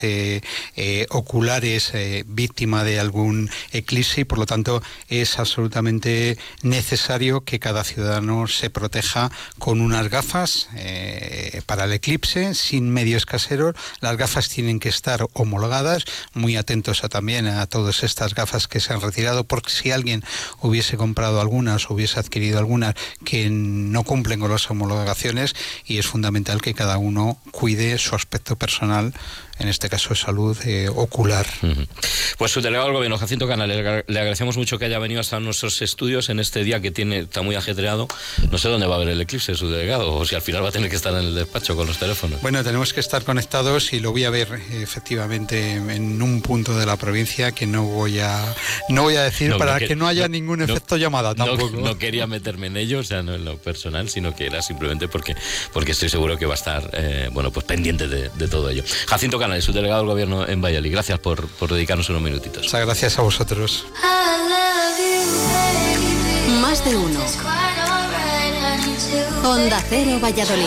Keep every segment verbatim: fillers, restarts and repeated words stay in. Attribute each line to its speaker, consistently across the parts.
Speaker 1: Eh, eh, oculares eh, víctima de algún eclipse, y por lo tanto es absolutamente necesario que cada ciudadano se proteja con unas gafas eh, para el eclipse, sin medios caseros. Las gafas tienen que estar homologadas, muy atentos a, también a todas estas gafas que se han retirado, porque si alguien hubiese comprado algunas o hubiese adquirido algunas que no cumplen con las homologaciones, y es fundamental que cada uno cuide su aspecto personal, en este caso de salud eh, ocular.
Speaker 2: Uh-huh. Pues su delegado del gobierno, Jacinto Cana, le, le agradecemos mucho que haya venido hasta nuestros estudios en este día que tiene, está muy ajetreado. No sé dónde va a ver el eclipse su delegado, o si al final va a tener que estar en el despacho con los teléfonos.
Speaker 1: Bueno, tenemos que estar conectados, y lo voy a ver efectivamente en un punto de la provincia que no voy a no voy a decir, no, para no que, que no haya no, ningún efecto no, llamada tampoco.
Speaker 2: No, no quería meterme en ello, o sea, no en lo personal, sino que era simplemente porque, porque estoy seguro que va a estar eh, bueno, pues pendiente de, de todo ello. Jacinto Cana, su delegado del gobierno en Valladolid, gracias por, por dedicarnos unos minutitos.
Speaker 1: Muchas gracias a vosotros.
Speaker 3: Más de uno. Onda Cero Valladolid.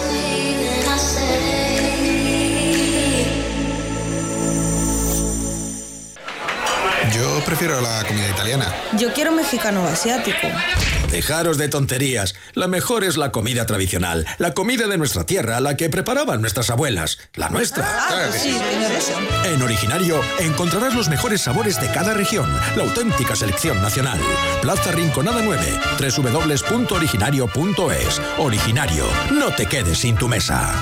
Speaker 4: Yo prefiero la comida italiana.
Speaker 5: Yo quiero mexicano o asiático.
Speaker 6: Dejaros de tonterías. La mejor es la comida tradicional. La comida de nuestra tierra, la que preparaban nuestras abuelas. La nuestra.
Speaker 5: Ah, claro que sí, sí.
Speaker 6: En Originario encontrarás los mejores sabores de cada región. La auténtica selección nacional. Plaza Rinconada nueve. doble u doble u doble u punto originario punto es. Originario. No te quedes sin tu mesa.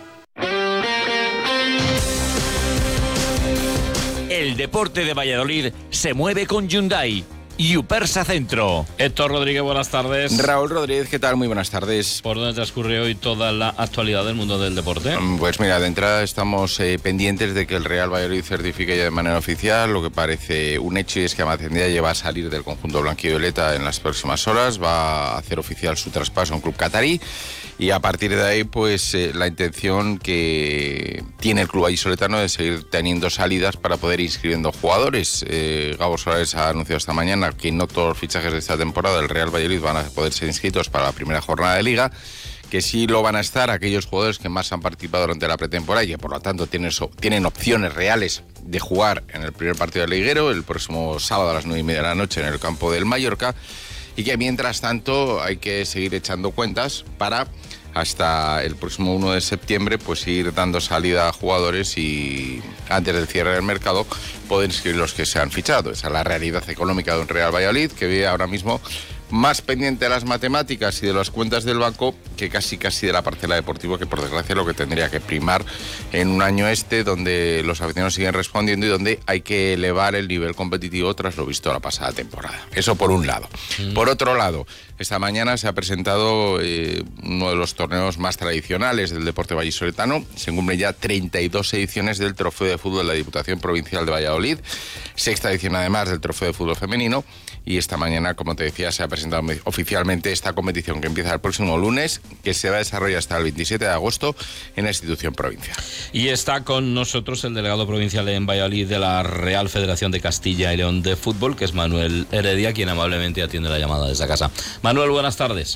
Speaker 7: El deporte de Valladolid se mueve con Hyundai. Yupersa Centro.
Speaker 2: Héctor Rodríguez, buenas tardes.
Speaker 8: Raúl Rodríguez, ¿qué tal? Muy buenas tardes.
Speaker 2: ¿Por dónde transcurre hoy toda la actualidad del mundo del deporte?
Speaker 8: Pues mira, de entrada estamos eh, pendientes de que el Real Valladolid certifique ya de manera oficial lo que parece un hecho, y es que Amatendía va a salir del conjunto blanquivioleta en las próximas horas, va a hacer oficial su traspaso a un club catarí, y a partir de ahí pues eh, la intención que tiene el club vallisoletano de seguir teniendo salidas para poder ir inscribiendo jugadores. eh, Gabo Solares ha anunciado esta mañana que no todos los fichajes de esta temporada del Real Valladolid van a poder ser inscritos para la primera jornada de Liga, que sí lo van a estar aquellos jugadores que más han participado durante la pretemporada y que por lo tanto tienen, tienen opciones reales de jugar en el primer partido del liguero el próximo sábado a las nueve y media de la noche en el campo del Mallorca, y que mientras tanto hay que seguir echando cuentas para hasta el próximo uno de septiembre pues ir dando salida a jugadores y antes del cierre del mercado poder inscribir los que se han fichado. Esa es la realidad económica de un Real Valladolid que ve ahora mismo más pendiente de las matemáticas y de las cuentas del banco que casi casi de la parcela deportiva, que por desgracia es lo que tendría que primar en un año este donde los aficionados siguen respondiendo y donde hay que elevar el nivel competitivo tras lo visto la pasada temporada. Eso por un lado. Mm. Por otro lado, esta mañana se ha presentado eh, uno de los torneos más tradicionales del deporte vallisoletano. Se cumplen ya treinta y dos ediciones del Trofeo de Fútbol de la Diputación Provincial de Valladolid, sexta edición además del Trofeo de Fútbol Femenino, y esta mañana, como te decía, se ha presentado oficialmente esta competición que empieza el próximo lunes, que se va a desarrollar hasta el veintisiete de agosto en la institución provincial.
Speaker 2: Y está con nosotros el delegado provincial en Valladolid de la Real Federación de Castilla y León de Fútbol, que es Manuel Heredia, quien amablemente atiende la llamada de esa casa. Manuel, buenas tardes.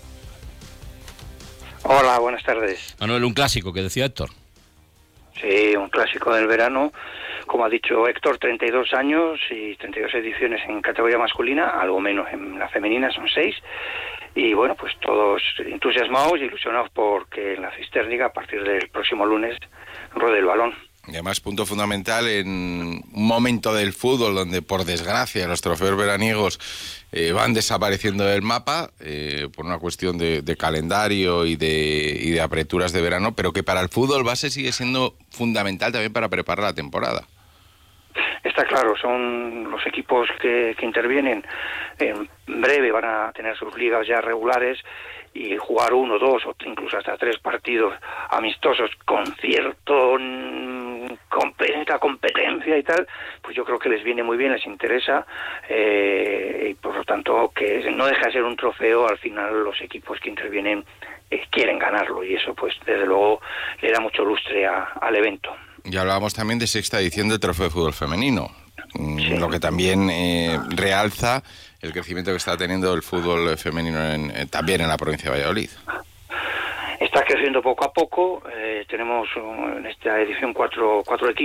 Speaker 9: Hola, buenas tardes.
Speaker 2: Manuel, un clásico que decía Héctor.
Speaker 9: Sí, un clásico del verano. Como ha dicho Héctor, treinta y dos años y treinta y dos ediciones en categoría masculina, algo menos en la femenina, son seis. Y bueno, pues todos entusiasmados y ilusionados porque en la Cisterliga, a partir del próximo lunes, ruede el balón.
Speaker 8: Y además, punto fundamental en un momento del fútbol donde, por desgracia, los trofeos veraniegos eh, van desapareciendo del mapa eh, por una cuestión de, de calendario y de, y de aperturas de verano, pero que para el fútbol base sigue siendo fundamental también para preparar la temporada.
Speaker 9: Está claro, son los equipos que, que intervienen. En breve van a tener sus ligas ya regulares y jugar uno, dos o incluso hasta tres partidos amistosos con cierto competencia, competencia y tal, pues yo creo que les viene muy bien, les interesa eh, y por lo tanto que no deja de ser un trofeo. Al final los equipos que intervienen eh, quieren ganarlo y eso pues desde luego le da mucho lustre a, al evento.
Speaker 8: Y hablábamos también de sexta edición del Trofeo de Fútbol Femenino, sí. Lo que también eh, realza el crecimiento que está teniendo el fútbol femenino en, eh, también en la provincia de Valladolid.
Speaker 9: Está creciendo poco a poco, eh, tenemos en esta edición cuatro, cuatro equipos.